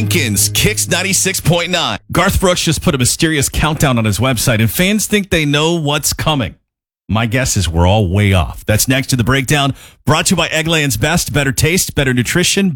Jenkins, Kicks 96.9. Garth Brooks just put a mysterious countdown on his website, and fans think they know what's coming. My guess is we're all way off. That's next to the breakdown, brought to you by Eggland's Best. Better taste, better nutrition,